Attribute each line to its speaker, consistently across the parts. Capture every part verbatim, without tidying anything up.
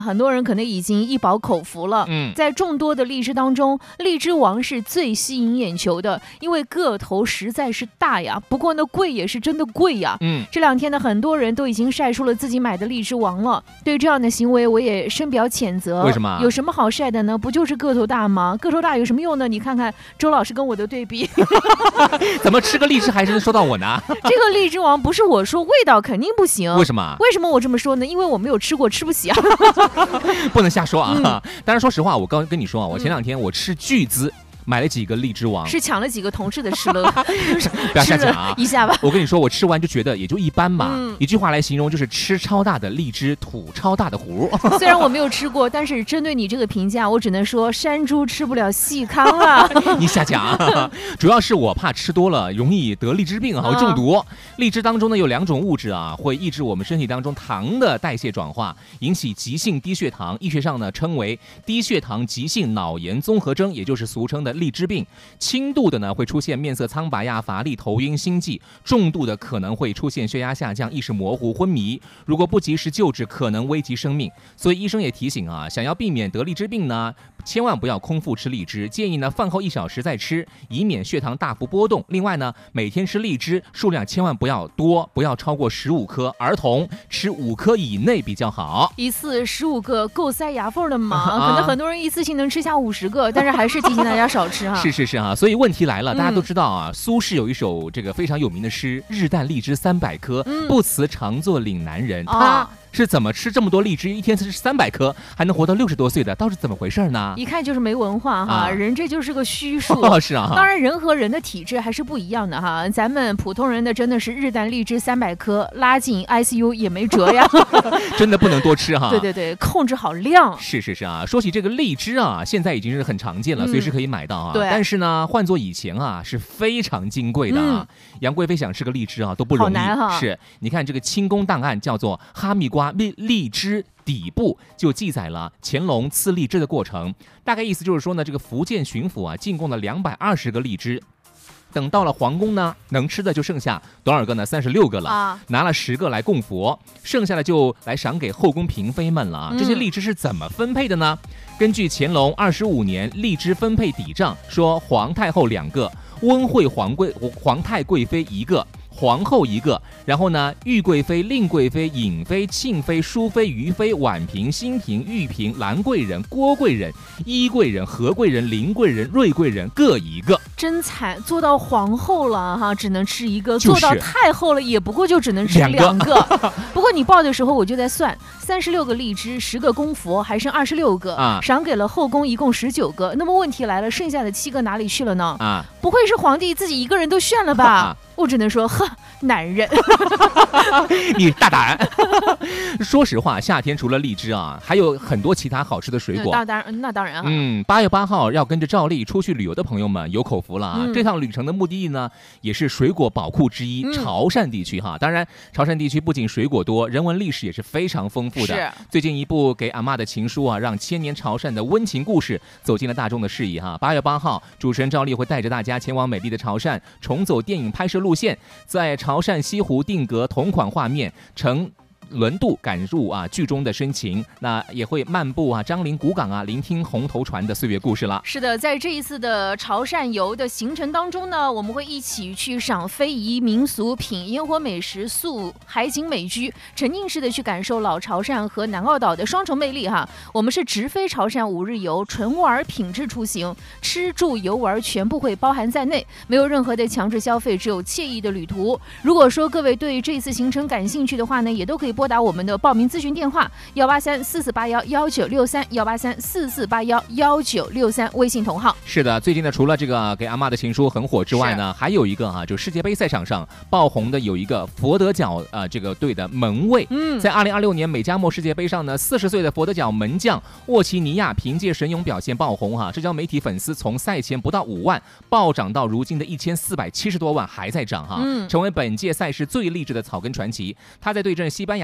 Speaker 1: 很多人可能已经一饱口福了。
Speaker 2: 嗯，
Speaker 1: 在众多的荔枝当中，荔枝王是最吸引眼球的，因为个头实在是大呀。不过呢，贵也是真的贵呀。
Speaker 2: 嗯，
Speaker 1: 这两天呢，很多人都已经晒出了自己买的荔枝王了。对这样的行为，我也深表谴责。
Speaker 2: 为什么？
Speaker 1: 有什么好晒的呢？不就是个头大吗？个头大有什么用呢？你看看周老师跟我的对比，
Speaker 2: 怎么吃个荔枝还是能说到我呢？
Speaker 1: 这个荔枝王不是我说，味道肯定不行。
Speaker 2: 为什么？
Speaker 1: 为什么我这么说呢？因为我没有吃过，吃不起啊。
Speaker 2: 不能瞎说啊！
Speaker 1: 嗯、
Speaker 2: 当然，说实话，我刚跟你说啊，我前两天我斥巨资买了几个荔枝王，
Speaker 1: 是抢了几个同事的吃了，
Speaker 2: 不要瞎讲啊！
Speaker 1: 一下吧。
Speaker 2: 我跟你说，我吃完就觉得也就一般嘛。
Speaker 1: 嗯、
Speaker 2: 一句话来形容就是吃超大的荔枝，吐超大的壶。
Speaker 1: 虽然我没有吃过，但是针对你这个评价，我只能说山猪吃不了细糠啊！
Speaker 2: 你瞎讲啊！主要是我怕吃多了容易得荔枝病啊，会中毒。嗯、荔枝当中呢有两种物质啊，会抑制我们身体当中糖的代谢转化，引起急性低血糖，医学上呢称为低血糖急性脑炎综合征，也就是俗称的荔枝病。轻度的呢会出现面色苍白呀、乏力、头晕、心悸；重度的可能会出现血压下降、意识模糊、昏迷。如果不及时救治，可能危及生命。所以医生也提醒啊，想要避免得荔枝病呢，千万不要空腹吃荔枝，建议呢饭后一小时再吃，以免血糖大幅波动。另外呢，每天吃荔枝数量千万不要多，不要超过十五颗，儿童吃五颗以内比较好。
Speaker 1: 一次十五个够塞牙缝的吗？可能很多人一次性能吃下五十个，但是还是提醒大家少吃哈。
Speaker 2: 是是是啊，所以问题来了，大家都知道啊，嗯、苏轼有一首这个非常有名的诗：“日啖荔枝三百颗，嗯、不辞常作岭南人。哦”他是怎么吃这么多荔枝？一天吃三百颗，还能活到六十多岁的，到底怎么回事呢？
Speaker 1: 一看就是没文化哈，啊、人这就是个虚数。
Speaker 2: 哦，是啊。
Speaker 1: 当然，人和人的体质还是不一样的哈。咱们普通人的真的是日啖荔枝三百颗，拉进 I C U 也没辙呀。
Speaker 2: 真的不能多吃哈。
Speaker 1: 对对对，控制好量。
Speaker 2: 是是是啊，说起这个荔枝啊，现在已经是很常见了，随时可以买到啊。
Speaker 1: 对。
Speaker 2: 但是呢，换做以前啊，是非常金贵的啊。嗯、杨贵妃想吃个荔枝啊，都不容易。
Speaker 1: 好难哈。
Speaker 2: 是，你看这个清宫档案叫做《哈密瓜荔荔枝》。底部就记载了乾隆赐荔枝的过程，大概意思就是说呢，这个福建巡抚啊进贡了两百二十个荔枝，等到了皇宫呢，能吃的就剩下多少个呢？三十六个了，啊、拿了十个来供佛，剩下的就来赏给后宫嫔妃们了啊。嗯、这些荔枝是怎么分配的呢？根据乾隆二十五年荔枝分配底账说，皇太后两个，温惠皇贵皇太贵妃一个。皇后一个，然后呢，玉贵妃、令贵妃、颖妃、庆妃、淑妃、余妃、婉嫔、欣嫔、玉嫔、兰贵人、郭贵人、依贵人、何贵人、林贵人、瑞贵人各一个。
Speaker 1: 真惨，做到皇后了哈，只能吃一个；做到太后了，也不过就只能吃两个。不过你报的时候，我就在算，三十六个荔枝，十个供佛，还剩二十六个，啊、赏给了后宫一共十九个。那么问题来了，剩下的七个哪里去了呢？啊，不会是皇帝自己一个人都炫了吧？啊、我只能说，呵，男人，
Speaker 2: 你大胆。说实话，夏天除了荔枝啊，还有很多其他好吃的水果。
Speaker 1: 那当然，那当然啊。
Speaker 2: 嗯，八月八号要跟着赵丽出去旅游的朋友们有口福了啊！嗯、这趟旅程的目的地呢，也是水果宝库之一——潮汕地区哈。嗯、当然，潮汕地区不仅水果多，人文历史也是非常丰富的。
Speaker 1: 是。
Speaker 2: 最近一部给阿嬷的情书啊，让千年潮汕的温情故事走进了大众的视野哈。八月八号，主持人赵丽会带着大家前往美丽的潮汕，重走电影拍摄路线，在潮汕西湖定格同款画面，乘轮渡赶入啊剧中的深情，那也会漫步啊樟林古港啊，聆听红头船的岁月故事了。
Speaker 1: 是的，在这一次的潮汕游的行程当中呢，我们会一起去赏非遗民俗、品烟火美食、宿海景美居，沉浸式的去感受老潮汕和南澳岛的双重魅力哈。我们是直飞潮汕五日游，纯玩品质出行，吃住游玩全部会包含在内，没有任何的强制消费，只有惬意的旅途。如果说各位对这次行程感兴趣的话呢，也都可以拨打我们的报名咨询电话幺八三四四八幺幺九六三幺八三四四八幺幺九六三，微信同号。
Speaker 2: 是的，最近呢，除了这个给阿嬷的情书很火之外呢，还有一个啊，就世界杯赛场上爆红的有一个佛得角呃这个队的门卫。嗯，在二零二六年美加墨世界杯上呢，四十岁的佛得角门将沃奇尼亚凭借神勇表现爆红哈、啊，社交媒体粉丝从赛前不到五万暴涨到如今的一千四百七十多万，还在涨哈、啊，嗯、成为本届赛事最励志的草根传奇。他在对阵西班牙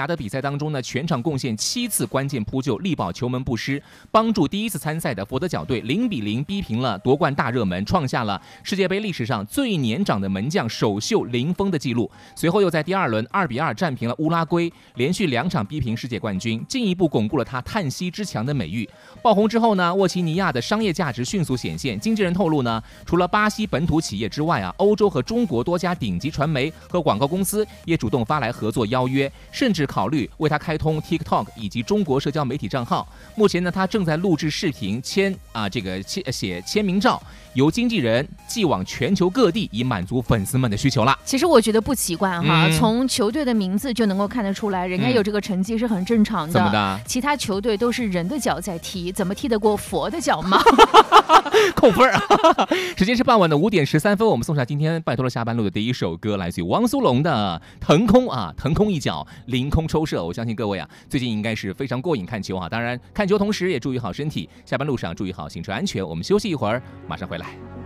Speaker 2: 的比赛当中呢，全场贡献七次关键扑救，力保球门不失，帮助第一次参赛的佛得角队零比零逼平了夺冠大热门，创下了世界杯历史上最年长的门将首秀零封的记录。随后又在第二轮二比二战平了乌拉圭，连续两场逼平世界冠军，进一步巩固了他叹息之强的美誉。爆红之后呢，沃奇尼亚的商业价值迅速显现。经纪人透露呢，除了巴西本土企业之外啊，欧洲和中国多家顶级传媒和广告公司也主动发来合作邀约，甚至考虑为他开通 TikTok 以及中国社交媒体账号。目前呢，他正在录制视频签啊这个签写签名照，由经纪人寄往全球各地，以满足粉丝们的需求了。
Speaker 1: 其实我觉得不奇怪哈，
Speaker 2: 嗯、
Speaker 1: 从球队的名字就能够看得出来，人家有这个成绩是很正常的。
Speaker 2: 怎么的？
Speaker 1: 其他球队都是人的脚在踢，怎么踢得过佛的脚吗？
Speaker 2: 扣分啊！时间是傍晚的五点十三分，我们送上今天拜托了下班路的第一首歌，来自于汪苏泷的《腾空》啊，腾空一脚，凌空抽射。我相信各位啊，最近应该是非常过瘾看球啊。当然，看球同时也注意好身体，下班路上注意好行车安全。我们休息一会儿，马上回来。